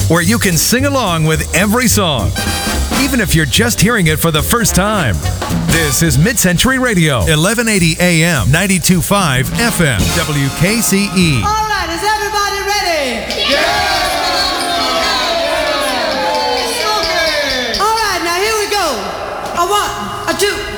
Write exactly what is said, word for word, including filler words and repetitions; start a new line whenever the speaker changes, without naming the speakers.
where you can sing along with every song, even if you're just hearing it for the first time. This is Mid-Century Radio, eleven eighty A M, ninety-two point five F M, W K C E.
All right, is everybody ready?
Yeah!
All right, now here we go. A one,